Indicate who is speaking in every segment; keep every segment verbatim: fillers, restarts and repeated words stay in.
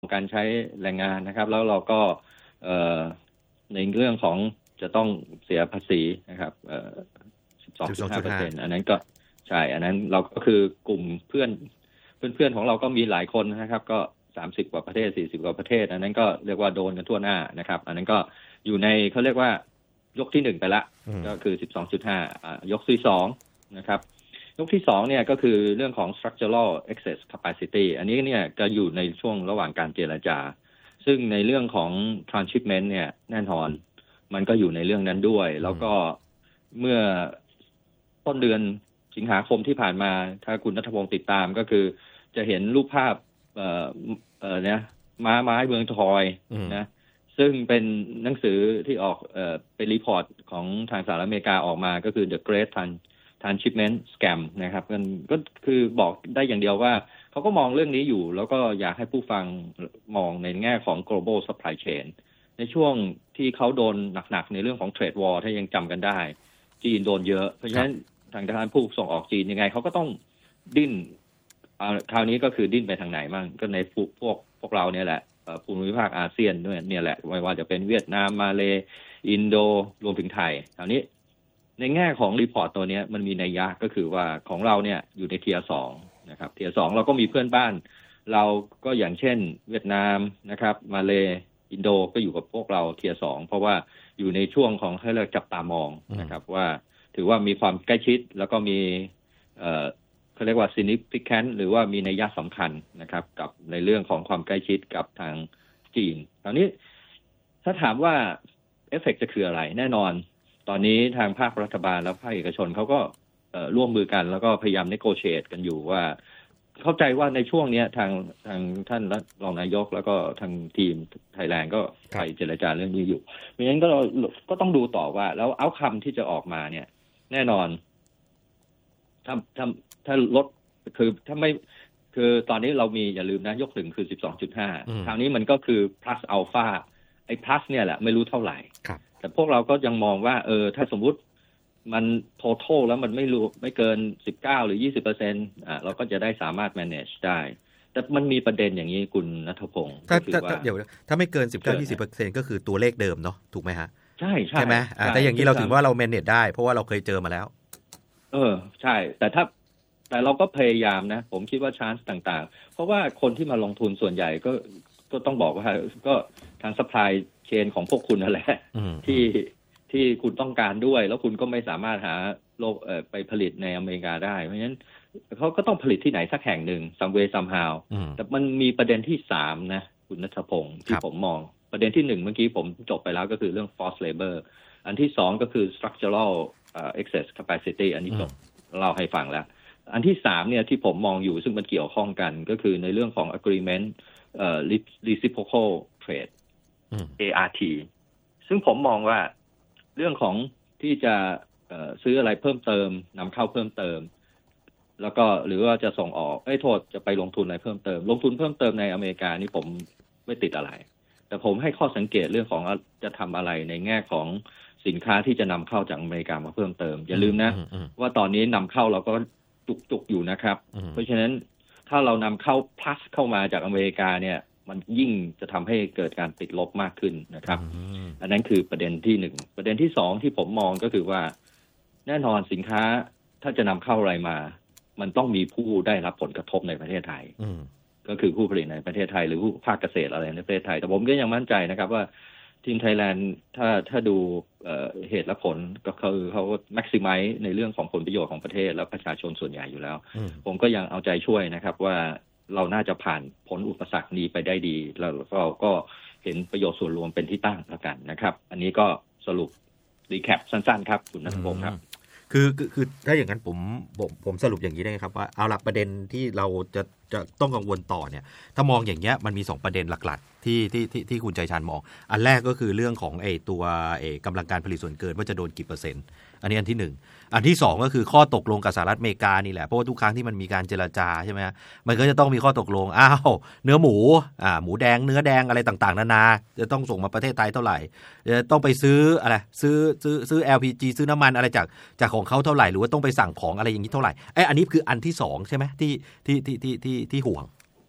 Speaker 1: การใช้แรงงานนะครับแล้วเราก็ในเรื่องของจะต้องเสียภาษีนะครับเอ่อ สิบสองจุดห้าเปอร์เซ็นต์ อันนั้นก็ใช่อันนั้นเราก็คือกลุ่มเพื่อนเพื่อนๆของเราก็มีหลายคนนะครับก็สามสิบกว่าประเทศสี่สิบกว่าประเทศอันนั้นก็เรียกว่าโดนกันทั่วหน้านะครับอันนั้นก็อยู่ในเขาเรียกว่ายกที่หนึ่งไปละก็คือ สิบสองจุดห้า อ่ายกที่สองนะครับยกที่สองเนี่ยก็คือเรื่องของ structural excess capacity อันนี้เนี่ยจะอยู่ในช่วงระหว่างการเจรจาซึ่งในเรื่องของ transshipment เนี่ยแน่นอนมันก็อยู่ในเรื่องนั้นด้วยแล้วก็เมื่อต้นเดือนสิงหาคมที่ผ่านมาถ้าคุณณัฐพงศ์ติดตามก็คือจะเห็นรูปภาพเอ่อเอ่อเนี่ยม้าไม้เมืองทอยนะซึ่งเป็นหนังสือที่ออกเอ่อเป็นรีพอร์ตของทางสหรัฐอเมริกาออกมาก็คือ The Great Transshipment Scam นะครับก็ก็คือบอกได้อย่างเดียวว่าเขาก็มองเรื่องนี้อยู่แล้วก็อยากให้ผู้ฟังมองในแง่ของ global supply chain ในช่วงที่เขาโดนหนักๆในเรื่องของ trade war ถ้ายังจำกันได้จีนโดนเยอะเพราะฉะนั้นทางด้านผู้ส่งออกจีนยังไงเขาก็ต้องดิ้นคราวนี้ก็คือดิ้นไปทางไหนมั่งก็ในพวกพวกพวกเราเนี่ยแหละภูมิภาคอาเซียนด้วยเนี่ยแหละไม่ว่าจะเป็นเวียดนามมาเลอินโดรวมถึงไทยคราวนี้ในแง่ของรีพอร์ตตัวนี้มันมีนัยยะก็คือว่าของเราเนี่ยอยู่ในเทียร์สองนะครับเทียร์สองเราก็มีเพื่อนบ้านเราก็อย่างเช่นเวียดนามนะครับมาเลอินโดก็อยู่กับพวกเราเทียร์สองเพราะว่าอยู่ในช่วงของให้เราจับตามองนะครับว่าถือว่ามีความใกล้ชิดแล้วก็มีเอ่อเขาเรียกว่า significant หรือว่ามีนัยยะสำคัญนะครับกับในเรื่องของความใกล้ชิดกับทางจีนตอนนี้ถ้าถามว่าเอฟเฟกต์จะคืออะไรแน่นอนตอนนี้ทางภาครัฐบาลและภาคเอกชนเขาก็ร่วมมือกันแล้วก็พยายาม negotiate กันอยู่ว่าเข้าใจว่าในช่วงนี้ทางทางท่านรองนายกแล้วก็ทางทีมไทยแลนด์ก็ไปเจรจาเรื่องนี้อยู่เพราะฉะนั้นก็ก็ต้องดูต่อว่าแล้วเอาคำที่จะออกมาเนี่ยแน่นอนถ้าถ้าถ้าลดคือถ้าไม่คือตอนนี้เรามีอย่าลืมนะยกถึงคือ สิบสองจุดห้า คราวนี้มันก็คือ plus alpha ไอ้ plus เนี่ยแหละไม่รู้เท่าไหร่แต่พวกเราก็ยังมองว่าเออถ้าสมมุติมัน total แล้วมันไม่รู้ไม่เกินสิบเก้าหรือ ยี่สิบเปอร์เซ็นต์ อ่ะเราก็จะได้สามารถ manage ได้แต่มันมีประเด็นอย่างนี้คุณณัฐพงศ์
Speaker 2: ถ้าถ้าเดี๋ยวถ้าไม่เกิน สิบเก้าถึงยี่สิบเปอร์เซ็นต์ ก็คือตัวเลขเดิมเนาะถูกไหมฮะ
Speaker 1: ใช่ใช่
Speaker 2: ใช่ไหมอ่าแต่อย่างนี้เราถือว่าเรา manage ได้เพราะว่าเราเคยเจอมาแล้ว
Speaker 1: เออใช่แต่ถ้าแต่เราก็พยายามนะผมคิดว่า chance ต่างๆเพราะว่าคนที่มาลงทุนส่วนใหญ่ก็ก็ต้องบอกว่าก็ทาง supply chain ของพวกคุณนั่นแหละที่ที่คุณต้องการด้วยแล้วคุณก็ไม่สามารถหาโลกเอ่อไปผลิตในอเมริกาได้เพราะฉะนั้นเขาก็ต้องผลิตที่ไหนสักแห่งหนึ่ง some way somehow แต่มันมีประเด็นที่สามนะคุณณัฐพงศ์ที่ผมมองประเด็นที่หนึ่งเมื่อกี้ผมจบไปแล้วก็คือเรื่อง forced labor อันที่สองก็คือ structural uh, excess capacity อันนี้จบเล่าให้ฟังแล้วอันที่สามเนี่ยที่ผมมองอยู่ซึ่งมันเกี่ยวข้องกันก็คือในเรื่องของ agreement เอ่อ reciprocal trade เอ อาร์ ที ซึ่งผมมองว่าเรื่องของที่จะเอ่อซื้ออะไรเพิ่มเติมนำเข้าเพิ่มเติมแล้วก็หรือว่าจะส่งออกไอ้โทษจะไปลงทุนอะไรเพิ่มเติมลงทุนเพิ่มเติมในอเมริกานี่ผมไม่ติดอะไรแต่ผมให้ข้อสังเกตเรื่องของจะทำอะไรในแง่ของสินค้าที่จะนำเข้าจากอเมริกามาเพิ่มเติมอย่าลืมนะว่าตอนนี้นำเข้าเราก็จุกๆอยู่นะครับเพราะฉะนั้นถ้าเรานำเข้า plus เข้ามาจากอเมริกาเนี่ยมันยิ่งจะทำให้เกิดการติดลบมากขึ้นนะครับอันนั้นคือประเด็นที่หนึ่งประเด็นที่สองที่ผมมองก็คือว่าแน่นอนสินค้าถ้าจะนำเข้าอะไรมามันต้องมีผู้ได้รับผลกระทบในประเทศไทยก็คือผู้ผลิตในประเทศไทยหรือผู้ภาคเกษตรอะไรในประเทศไทยแต่ผมก็ยังมั่นใจนะครับว่าทีมไทยแลนด์ถ้าถ้าดูเอ่อเหตุและผลก็คือเขา maximize ในเรื่องของผลประโยชน์ของประเทศและประชาชนส่วนใหญ่อยู่แล้วผมก็ยังเอาใจช่วยนะครับว่าเราน่าจะผ่านพ้นอุปสรรคนี้ไปได้ดีแล้วเราก็เห็นประโยชน์ส่วนรวมเป็นที่ตั้งแล้วกันนะครับอันนี้ก็สรุปรีแคปสั้นๆครับคุณณัฐพงศ์ครับ
Speaker 2: คือคือคือถ้าอย่างนั้นผมผมผมสรุปอย่างนี้ได้ครับว่าเอาละประเด็นที่เราจะจะต้องกังวลต่อเนี่ยถ้ามองอย่างเงี้ยมันมีสองประเด็นหลักๆที่ที่ที่ที่คุณใจชาญมองอันแรกก็คือเรื่องของไอ้ตัวไอ้กำลังการผลิตส่วนเกินว่าจะโดนกี่เปอร์เซ็นต์อันนี้อันที่หนึ่งอันที่สองก็คือข้อตกลงกับสหรัฐอเมริกานี่แหละเพราะว่าทุกครั้งที่มันมีการเจรจาใช่ไหมฮะมันก็จะต้องมีข้อตกลงอ้าวเนื้อหมูอ่าหมูแดงเนื้อแดงอะไรต่างๆนานาจะต้องส่งมาประเทศไทยเท่าไหร่จะต้องไปซื้ออะไรซื้อซื้อซื้อ แอล พี จี ซื้อน้ำมันอะไรจากจากของเขาเท่าไหร่หรือว่าต้องไปสั่งของอะไรอย่างนี้เท่าไหร่ไอ้อันนี้คืออันที่สองใช่ไหมที่ที่ที่ที่ที่ที่ห่วง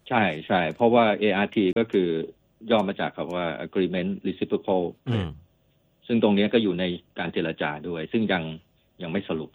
Speaker 1: ใช่ใช่เพราะว่า เอ อาร์ ที ก็คือย่อมาจากคำว่า agreement reciprocal ซึ่งตรงนี้ก็อยู่ในการเจรจาด้วยซึ่งยังยังไม่สรุป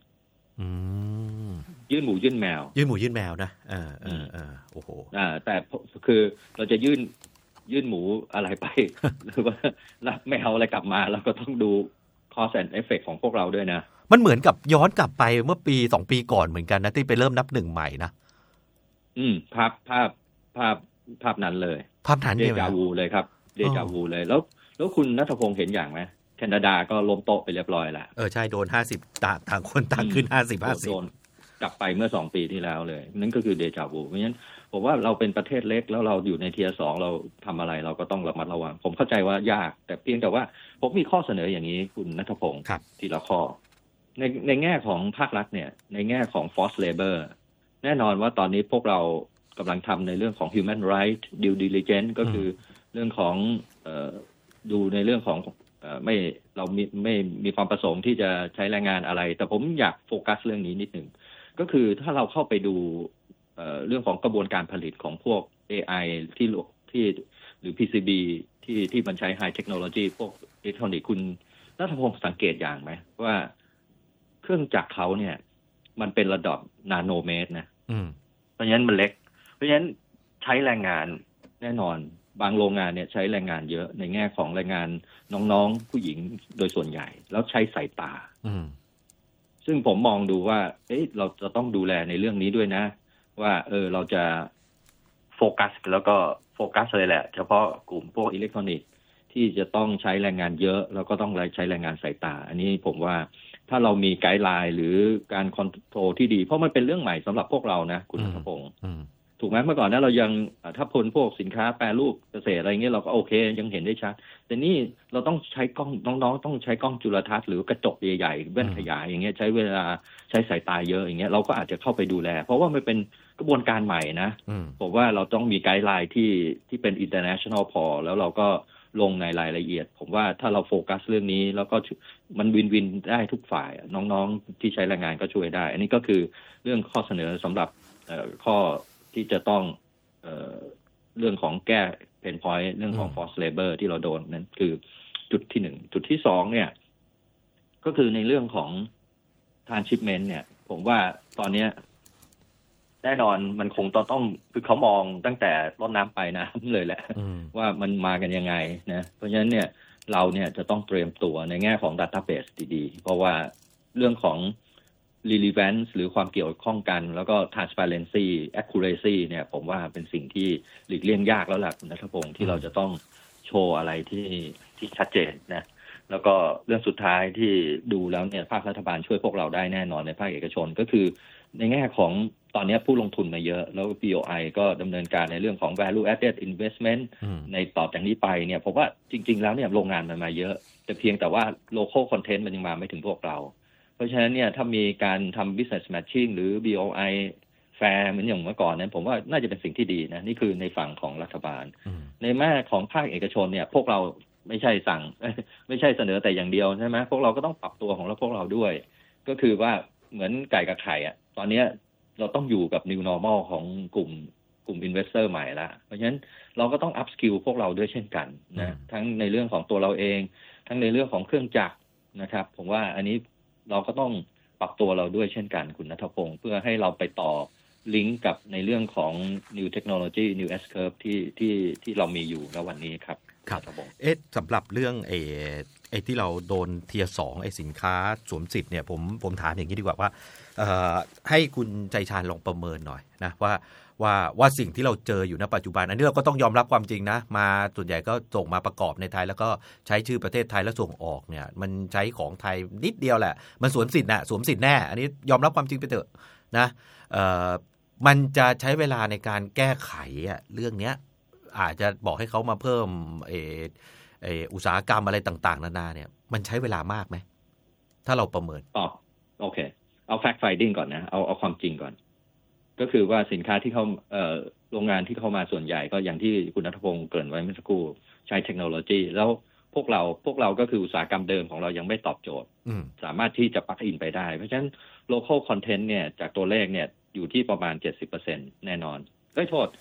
Speaker 1: ยื่นหมูยื่นแมว
Speaker 2: ยื่นหมูยื่นแมวนะเออเออเออโอ้โห
Speaker 1: อ่าแต่คือเราจะยื่นยื่นหมูอะไรไป หรือว่ารับแมวอะไรกลับมาเราก็ต้องดู cause and effect ของพวกเราด้วยนะ
Speaker 2: มันเหมือนกับย้อนกลับไปเมื่อปีสองปีก่อนเหมือนกันนะที่ไปเริ่มนับหนึ่งใหม่นะ
Speaker 1: อืมภาพภาพภาพภาพนั้นเลย
Speaker 2: ภาพนั้น
Speaker 1: เดจาวูเลยครับเดจาวูเลยแล้วแล้วคุณณัฐพงษ์เห็นอย่างไหมแคนาดาก็ล้มโต๊ะไปเรียบร้อยแล้ว
Speaker 2: เออใช่โดนห้าสิบต่างต่างคนต่างขึ้นห้าสิบ ห้าสิบ
Speaker 1: โดนกลับไปเมื่อสองปีที่แล้วเลยนั่นก็คือเดจาวูเพราะฉะนั้นผมว่าเราเป็นประเทศเล็กแล้วเราอยู่ในเทียร์สองเราทำอะไรเราก็ต้องระมัดระวังผมเข้าใจว่ายากแต่เพียงแต่ว่าผมมีข้อเสนออย่างนี้คุณณัฐพงษ์ทีละข้อในในแง่ของภาครัฐเนี่ยในแง่ของ forced labor แน่นอนว่าตอนนี้พวกเรากำลังทำในเรื่องของ human right due diligence ก็คือเรื่องของเอ่อดูในเรื่องของเอ่อไม่เรามีไม่มีความประสงค์ที่จะใช้แรงงานอะไรแต่ผมอยากโฟกัสเรื่องนี้นิดหนึ่งก็คือถ้าเราเข้าไปดูเอ่อเรื่องของกระบวนการผลิตของพวก เอ ไอ ที่ที่หรือ พี ซี บี ที่ที่มันใช้ high technology พวกอิเล็กทรอนิกส์คุณณัฐพงษ์สังเกตอย่างไหมว่าเครื่องจักรเขาเนี่ยมันเป็นระดับนาโนเมตรนะเพราะฉะนั้นมันเล็กเพราะฉะนั้นใช้แรงงานแน่นอนบางโรงงานเนี่ยใช้แรงงานเยอะในแง่ของแรงงานน้องๆผู้หญิงโดยส่วนใหญ่แล้วใช้สายตาซึ่งผมมองดูว่าเอ๊ะเราจะต้องดูแลในเรื่องนี้ด้วยนะว่าเออเราจะโฟกัสแล้วก็โฟกัสเลยแหละเฉพาะกลุ่มพวกอิเล็กทรอนิกส์ที่จะต้องใช้แรงงานเยอะแล้วก็ต้องใช้แรงงานสายตาอันนี้ผมว่าถ้าเรามีไกด์ไลน์หรือการคอนโทรลที่ดีเพราะมันเป็นเรื่องใหม่สำหรับพวกเรานะคุณณัฐพงษ์ถูกไหมเมื่อก่อนนั้นเรายังถ้าพลพวกสินค้าแปรรูปเกษตรอะไรเงี้ยเราก็โอเคยังเห็นได้ชัดแต่นี่เราต้องใช้กล้องน้องๆต้องใช้กล้องจุลทรรศน์หรือกระจกใหญ่ๆแว่นขยายอย่างเงี้ยใช้เวลาใช้สายตาเยอะอย่างเงี้ยเราก็อาจจะเข้าไปดูแลเพราะว่ามันเป็นกระบวนการใหม่นะผมว่าเราต้องมีไกด์ไลน์ที่ที่เป็น international พอแล้วเราก็ลงในรายละเอียดผมว่าถ้าเราโฟกัสเรื่องนี้แล้วก็มันวินวินได้ทุกฝ่ายน้องๆที่ใช้แรงงานก็ช่วยได้อันนี้ก็คือเรื่องข้อเสนอสำหรับข้อที่จะต้องเอ่อเรื่องของแก้เพนพอยต์เรื่องของ forced labor ที่เราโดนนั่นคือจุดที่หนึ่งจุดที่สองเนี่ยก็คือในเรื่องของ transshipment เนี่ยผมว่าตอนนี้แน่นอนมันคงต้องต้องคือเขามองตั้งแต่ต้นน้ำปลายน้ำเลยแหละว่ามันมากันยังไงนะเพราะฉะนั้นเนี่ยเราเนี่ยจะต้องเตรียมตัวในแง่ของ database ดีๆเพราะว่าเรื่องของrelevance หรือความเกี่ยวข้องกันแล้วก็ transparency accuracy เนี่ยผมว่าเป็นสิ่งที่หลีกเลี่ยงยากแล้วล่ะคุณณัฐพงษ์ที่เราจะต้องโชว์อะไรที่ที่ชัดเจนนะแล้วก็เรื่องสุดท้ายที่ดูแล้วเนี่ยภาครัฐบาลช่วยพวกเราได้แน่นอนในภาคเอกชนก็คือในแง่ของตอนนี้ผู้ลงทุนมาเยอะแล้ว บี โอ ไอ ก็ดำเนินการในเรื่องของ value added investment ในต่อจากนี้ไปเนี่ยผมว่าจริงๆแล้วเนี่ยโรงงานมันมาเยอะแต่เพียงแต่ว่า local content มันยังมาไม่ถึงพวกเราเพราะฉะนั้นเนี่ยถ้ามีการทำ business matching หรือ บี โอ ไอ fair เหมือนอย่างเมื่อก่อนนั้นผมว่าน่าจะเป็นสิ่งที่ดีนะนี่คือในฝั่งของรัฐบาลในแง่ของภาคเอกชนเนี่ยพวกเราไม่ใช่สั่งไม่ใช่เสนอแต่อย่างเดียวใช่ไหมพวกเราก็ต้องปรับตัวของเราพวกเราด้วยก็คือว่าเหมือนไก่กับไข่อ่ะตอนนี้เราต้องอยู่กับ new normal ของกลุ่มกลุ่ม investor ใหม่ละเพราะฉะนั้นเราก็ต้อง up skill พวกเราด้วยเช่นกันนะทั้งในเรื่องของตัวเราเองทั้งในเรื่องของเครื่องจักรนะครับผมว่าอันนี้เราก็ต้องปรับตัวเราด้วยเช่นกันคุณณัฐพงษ์เพื่อให้เราไปต่อลิงก์กับในเรื่องของ new technology new S curve ที่ที่ที่เรามีอยู่ณวันนี้ครับ
Speaker 2: ครับเอ๊ะสำหรับเรื่องไอ้ไอ้ที่เราโดนเทียร์สองไอ้สินค้าสวมสิทธิ์เนี่ยผมผมถามอย่างนี้ดีกว่าว่าเอ่อให้คุณใจชาญลองประเมินหน่อยนะว่าว่าว่าสิ่งที่เราเจออยู่ณปัจจุบันอันนี้เราก็ต้องยอมรับความจริงนะมาส่วนใหญ่ก็ส่งมาประกอบในไทยแล้วก็ใช้ชื่อประเทศไทยแล้วส่งออกเนี่ยมันใช้ของไทยนิดเดียวแหละมันสวมสิทธิ์นะสวมสิทธิ์แน่อันนี้ยอมรับความจริงไปเถอะนะเอ่อมันจะใช้เวลาในการแก้ไขอะเรื่องเนี้ยอาจจะบอกให้เขามาเพิ่มเอเออุตสาหกรรมอะไรต่างๆนานาเนี่ยมันใช้เวลามากไหมถ้าเราประเมิน
Speaker 1: อ๋อโอเคเอา fact finding ก่อนนะเอาเอาความจริงก่อนก็คือว่าสินค้าที่เขาเอ่อโรงงานที่เข้ามาส่วนใหญ่ก็อย่างที่คุณณัฐพงษ์เกริ่นไว้เมื่อสักครู่ใช้เทคโนโลยีแล้วพวกเราพวกเราก็คืออุตสาหกรรมเดิมของเรายังไม่ตอบโจทย์สามารถที่จะปลั๊กอินไปได้เพราะฉะนั้น local content เนี่ยจากตัวเลขเนี่ยอยู่ที่ประมาณ เจ็ดสิบเปอร์เซ็นต์ แน่นอนเอ้ยโทษ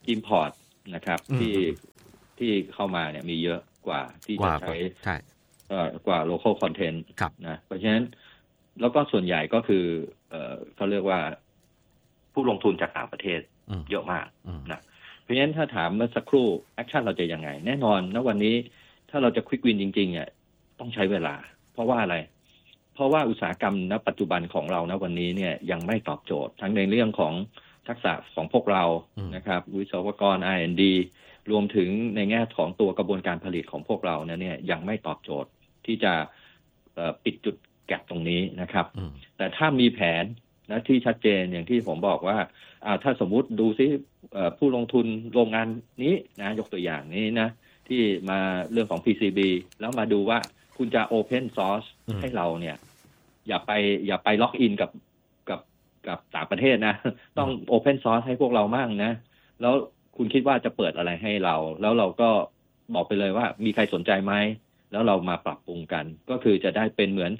Speaker 1: import นะครับที่ที่เข้ามาเนี่ยมีเยอะกว่าที่จะใช้
Speaker 2: ใช่
Speaker 1: กว่า local content นะเพราะฉะนั้นแล้วก็ส่วนใหญ่ก็คือเอ่อเขาเรียกว่าผู้ลงทุนจากต่างประเทศเยอะมากนะเพราะฉะนั้นถ้าถามเมื่อสักครู่แอคชั่นเราจะยังไงแน่นอนณวันนี้ถ้าเราจะควิกวินจริงๆเนี่ยต้องใช้เวลาเพราะว่าอะไรเพราะว่าอุตสาหกรรมณปัจจุบันของเราณวันนี้เนี่ยยังไม่ตอบโจทย์ทั้งในเรื่องของทักษะของพวกเรานะครับวิศวกร อาร์ แอนด์ ดี รวมถึงในแง่ของตัวกระบวนการผลิตของพวกเราเนี่ยยังไม่ตอบโจทย์ที่จะปิดจุดแก็บตรงนี้นะครับแต่ถ้ามีแผนนะที่ชัดเจนอย่างที่ผมบอกว่าถ้าสมมุติดูซิผู้ลงทุนโรงงานนี้นะยกตัวอย่างนี้นะที่มาเรื่องของ พี ซี บี แล้วมาดูว่าคุณจะ Open Source ให้เราเนี่ยอย่าไปอย่าไปล็อกอินกับกับกับต่างประเทศนะต้อง Open Source ให้พวกเรามั่งนะแล้วคุณคิดว่าจะเปิดอะไรให้เราแล้วเราก็บอกไปเลยว่ามีใครสนใจไหมแล้วเรามาปรับปรุงกันก็คือจะได้เป็นเหมือน